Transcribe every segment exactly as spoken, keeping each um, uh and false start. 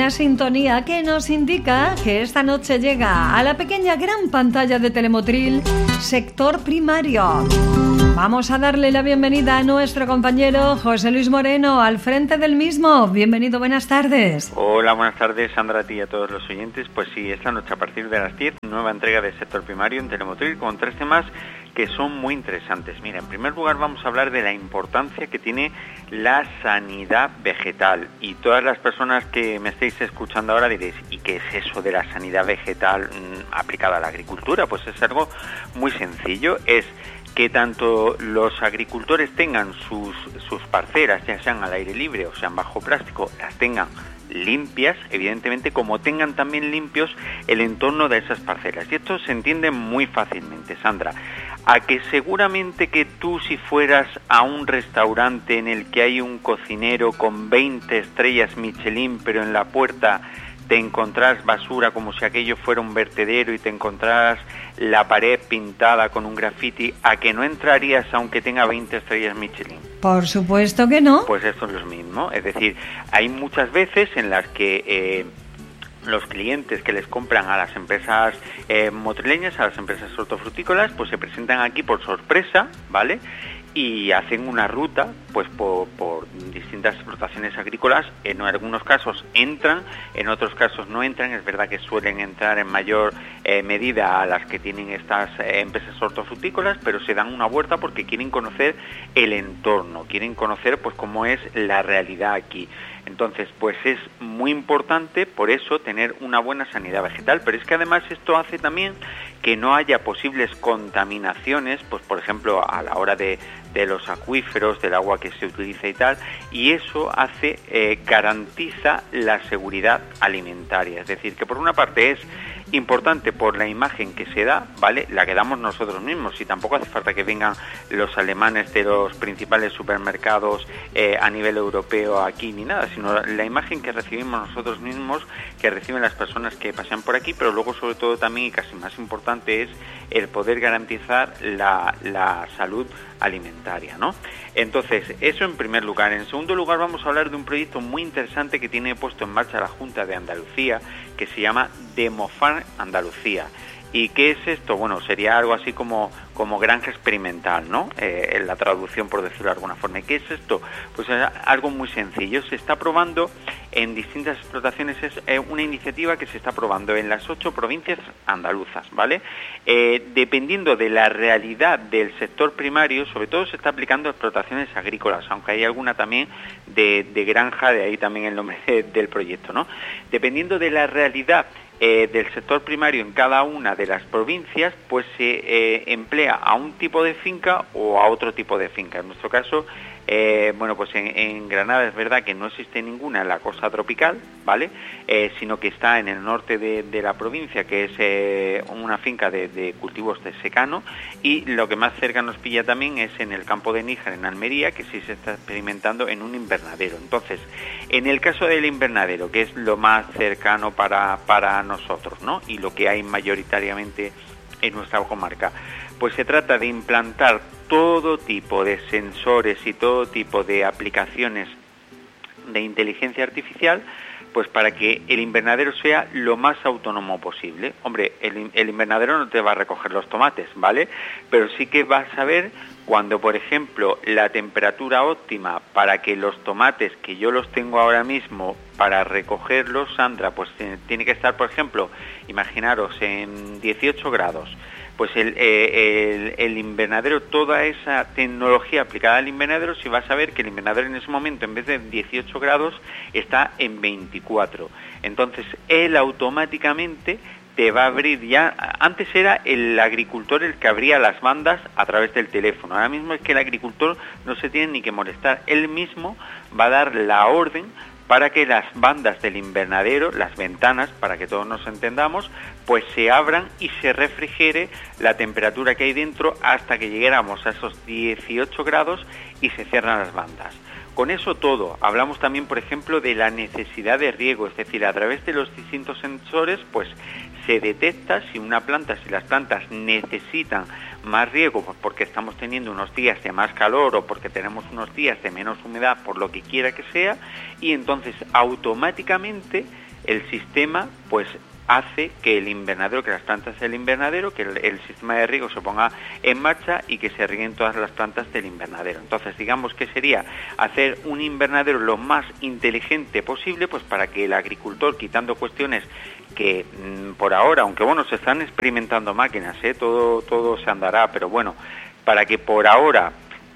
una sintonía que nos indica que esta noche llega a la pequeña gran pantalla de Telemotril, sector primario. Vamos a darle la bienvenida a nuestro compañero José Luis Moreno, al frente del mismo. Bienvenido, buenas tardes. Hola, buenas tardes, Sandra, a ti y a todos los oyentes. Pues sí, esta noche a partir de las diez, nueva entrega del sector primario en Telemotril con tres temas que son muy interesantes. Mira, en primer lugar vamos a hablar de la importancia que tiene la sanidad vegetal. Y todas las personas que me estéis escuchando ahora diréis, ¿y qué es eso de la sanidad vegetal mmm, aplicada a la agricultura? Pues es algo muy sencillo, es que tanto los agricultores tengan sus, sus parcelas, ya sean al aire libre o sean bajo plástico, las tengan limpias, evidentemente, como tengan también limpios el entorno de esas parcelas. Y esto se entiende muy fácilmente, Sandra. A que seguramente que tú, si fueras a un restaurante en el que hay un cocinero con veinte estrellas Michelin, pero en la puerta te encontrás basura como si aquello fuera un vertedero y te encontrás la pared pintada con un graffiti, ¿a que no entrarías aunque tenga veinte estrellas Michelin? Por supuesto que no. Pues esto es lo mismo, es decir, hay muchas veces en las que eh, los clientes que les compran a las empresas eh, motrileñas, a las empresas hortofrutícolas, pues se presentan aquí por sorpresa, ¿vale?, y hacen una ruta pues por, por distintas explotaciones agrícolas. En algunos casos entran, en otros casos no entran. Es verdad que suelen entrar en mayor eh, medida a las que tienen estas eh, empresas hortofrutícolas, pero se dan una vuelta porque quieren conocer el entorno, quieren conocer pues cómo es la realidad aquí. Entonces, pues es muy importante, por eso, tener una buena sanidad vegetal, pero es que además esto hace también que no haya posibles contaminaciones, pues por ejemplo, a la hora de, de los acuíferos, del agua que se utiliza y tal, y eso hace, eh, garantiza la seguridad alimentaria. Es decir, que por una parte es importante por la imagen que se da, ¿vale?, la que damos nosotros mismos, y tampoco hace falta que vengan los alemanes de los principales supermercados eh, a nivel europeo aquí ni nada, sino la imagen que recibimos nosotros mismos, que reciben las personas que pasean por aquí, pero luego sobre todo también, y casi más importante, es el poder garantizar la, la salud alimentaria, ¿no? Entonces, eso en primer lugar. En segundo lugar, vamos a hablar de un proyecto muy interesante que tiene puesto en marcha la Junta de Andalucía, que se llama Demofarm Andalucía. ¿Y qué es esto? Bueno, sería algo así como, como granja experimental, ¿no? Eh, en la traducción, por decirlo de alguna forma. ¿Y qué es esto? Pues es algo muy sencillo. Se está probando en distintas explotaciones, es eh, una iniciativa que se está probando en las ocho provincias andaluzas, ¿vale? Eh, dependiendo de la realidad del sector primario, sobre todo se está aplicando a explotaciones agrícolas, aunque hay alguna también de, de granja, de ahí también el nombre de, del proyecto, ¿no? Dependiendo de la realidad Eh, del sector primario en cada una de las provincias, pues se eh, emplea a un tipo de finca o a otro tipo de finca. En nuestro caso, eh, bueno, pues en, en Granada es verdad que no existe ninguna en la costa tropical, ¿vale?, eh, sino que está en el norte de, de la provincia, que es eh, una finca de, de cultivos de secano, y lo que más cerca nos pilla también es en el campo de Níjar, en Almería, que sí se está experimentando en un invernadero. Entonces, en el caso del invernadero, que es lo más cercano para, para nosotros, ¿no?, y lo que hay mayoritariamente en nuestra comarca, pues se trata de implantar todo tipo de sensores y todo tipo de aplicaciones de inteligencia artificial, pues para que el invernadero sea lo más autónomo posible. Hombre, el, el invernadero no te va a recoger los tomates, ¿vale?, pero sí que vas a saber cuando, por ejemplo, la temperatura óptima para que los tomates, que yo los tengo ahora mismo para recogerlos, Sandra, pues tiene que estar, por ejemplo, imaginaros, en dieciocho grados. Pues el, eh, el, el invernadero, toda esa tecnología aplicada al invernadero, si vas a ver que el invernadero en ese momento, en vez de dieciocho grados, está en veinticuatro. Entonces, él automáticamente te va a abrir ya. Antes era el agricultor el que abría las bandas a través del teléfono. Ahora mismo es que el agricultor no se tiene ni que molestar. Él mismo va a dar la orden para que las bandas del invernadero, las ventanas, para que todos nos entendamos, pues se abran y se refrigere la temperatura que hay dentro hasta que llegáramos a esos dieciocho grados y se cierran las bandas. Con eso todo, hablamos también, por ejemplo, de la necesidad de riego, es decir, a través de los distintos sensores, pues se detecta si una planta, si las plantas necesitan más riego, pues porque estamos teniendo unos días de más calor o porque tenemos unos días de menos humedad, por lo que quiera que sea, y entonces automáticamente el sistema pues hace que el invernadero, que las plantas del invernadero, que el, el sistema de riego se ponga en marcha y que se rieguen todas las plantas del invernadero. Entonces, digamos que sería hacer un invernadero lo más inteligente posible, pues para que el agricultor, quitando cuestiones que mmm, por ahora, aunque bueno, se están experimentando máquinas, ¿eh? todo, todo se andará, pero bueno, para que por ahora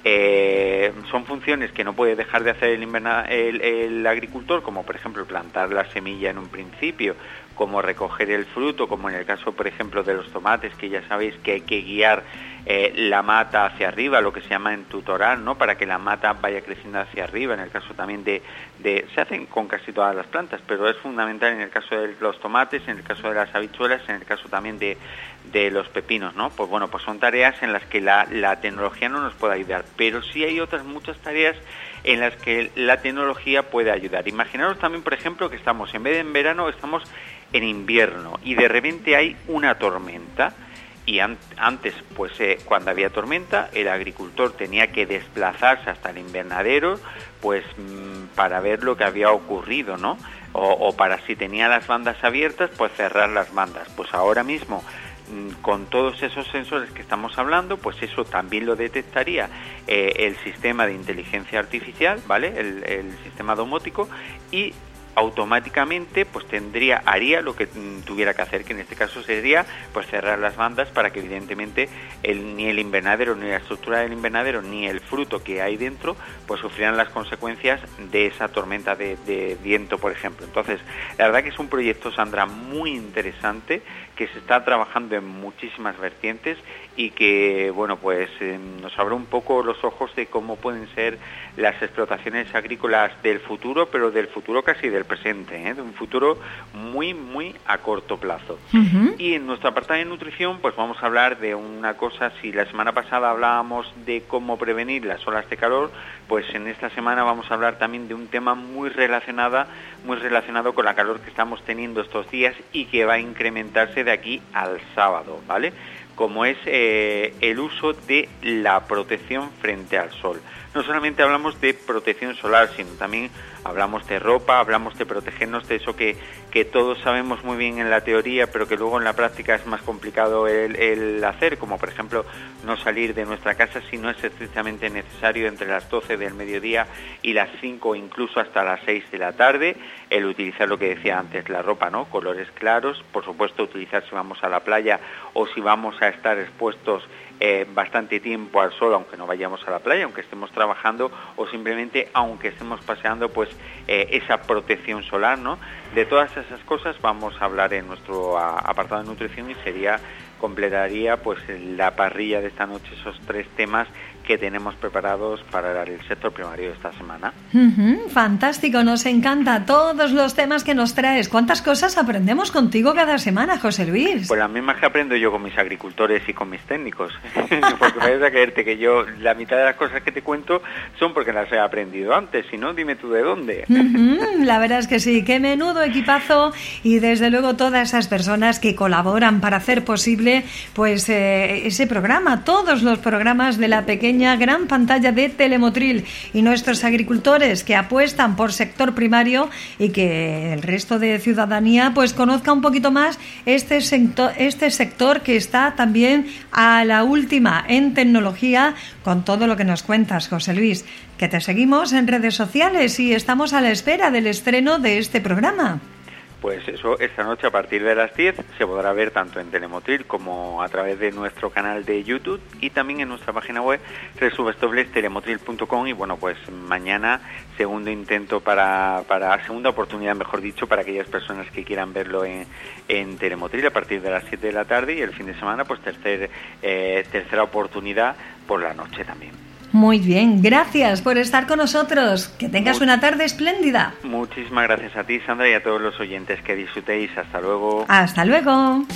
Eh, son funciones que no puede dejar de hacer el, inverna, el, el agricultor, como por ejemplo plantar la semilla en un principio, como recoger el fruto, como en el caso por ejemplo de los tomates, que ya sabéis que hay que guiar eh, la mata hacia arriba, lo que se llama entutorar, ¿no? Para que la mata vaya creciendo hacia arriba. En el caso también de, de se hacen con casi todas las plantas, pero es fundamental en el caso de los tomates, en el caso de las habichuelas, en el caso también de, de los pepinos, ¿no? Pues bueno, pues son tareas en las que la, la tecnología no nos puede ayudar, pero sí hay otras muchas tareas en las que la tecnología puede ayudar. Imaginaros también, por ejemplo, que estamos, en vez de en verano, estamos en invierno y de repente hay una tormenta. Y an- antes, pues eh, cuando había tormenta, el agricultor tenía que desplazarse hasta el invernadero, pues mmm, para ver lo que había ocurrido, ¿no? O, o para, si tenía las bandas abiertas, pues cerrar las bandas. Pues ahora mismo, mmm, con todos esos sensores que estamos hablando, pues eso también lo detectaría eh, el sistema de inteligencia artificial, ¿vale? El, el sistema domótico, y automáticamente pues tendría haría lo que mm, tuviera que hacer, que en este caso sería pues cerrar las bandas para que evidentemente el, ni el invernadero, ni la estructura del invernadero, ni el fruto que hay dentro pues sufrieran las consecuencias de esa tormenta de, de viento, por ejemplo. Entonces, la verdad que es un proyecto, Sandra, muy interesante, que se está trabajando en muchísimas vertientes y que, bueno, pues eh, nos abre un poco los ojos de cómo pueden ser las explotaciones agrícolas del futuro, pero del futuro casi del presente, ¿eh? De un futuro muy, muy a corto plazo. Uh-huh. Y en nuestro apartado de nutrición, pues vamos a hablar de una cosa. Si la semana pasada hablábamos de cómo prevenir las olas de calor, pues en esta semana vamos a hablar también de un tema muy relacionada, muy relacionado con la calor que estamos teniendo estos días y que va a incrementarse de aquí al sábado, ¿vale? Como es eh, el uso de la protección frente al sol. No solamente hablamos de protección solar, sino también hablamos de ropa, hablamos de protegernos de eso que, que todos sabemos muy bien en la teoría, pero que luego en la práctica es más complicado el, el hacer, como por ejemplo no salir de nuestra casa si no es estrictamente necesario entre las doce del mediodía y las cinco o incluso hasta las seis de la tarde, el utilizar lo que decía antes, la ropa, ¿no? Colores claros, por supuesto utilizar si vamos a la playa o si vamos a estar expuestos Eh, bastante tiempo al sol, aunque no vayamos a la playa, aunque estemos trabajando o simplemente aunque estemos paseando, pues eh, esa protección solar, ¿no? De todas esas cosas vamos a hablar en nuestro a, apartado de nutrición, y sería, completaría pues la parrilla de esta noche esos tres temas que tenemos preparados para el sector primario de esta semana. Uh-huh, fantástico, nos encanta todos los temas que nos traes. ¿Cuántas cosas aprendemos contigo cada semana, José Luis? Pues las mismas que aprendo yo con mis agricultores y con mis técnicos. Porque vayas a creerte que yo la mitad de las cosas que te cuento son porque las he aprendido antes, si no, dime tú de dónde. Uh-huh, la verdad es que sí, qué menudo equipazo, y desde luego todas esas personas que colaboran para hacer posible pues eh, ese programa, todos los programas de la pequeña gran pantalla de Telemotril, y nuestros agricultores que apuestan por sector primario, y que el resto de ciudadanía pues conozca un poquito más este sector, este sector que está también a la última en tecnología, con todo lo que nos cuentas, José Luis, que te seguimos en redes sociales y estamos a la espera del estreno de este programa. Pues eso, esta noche a partir de las diez se podrá ver tanto en Telemotril como a través de nuestro canal de YouTube, y también en nuestra página web doble u doble u doble u punto telemotril punto com. Y bueno, pues mañana segundo intento para, para segunda oportunidad, mejor dicho, para aquellas personas que quieran verlo en, en Telemotril a partir de las siete de la tarde, y el fin de semana pues tercer, eh, tercera oportunidad por la noche también. Muy bien, gracias por estar con nosotros. Que tengas Muy, una tarde espléndida. Muchísimas gracias a ti, Sandra, y a todos los oyentes. Que disfrutéis. Hasta luego. Hasta luego.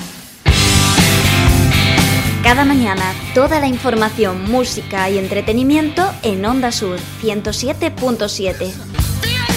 Cada mañana, toda la información, música y entretenimiento en Onda Sur ciento siete punto siete.